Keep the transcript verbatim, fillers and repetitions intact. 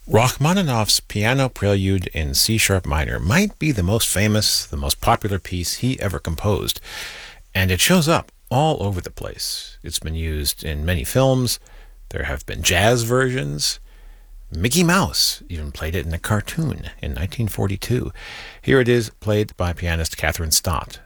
Rachmaninoff's Piano Prelude in C-sharp minor might be the most famous, the most popular piece he ever composed, and it shows up all over the place. It's been used in many films. There have been jazz versions. Mickey Mouse even played it in a cartoon in nineteen forty-two. Here it is, played by pianist Catherine Stott.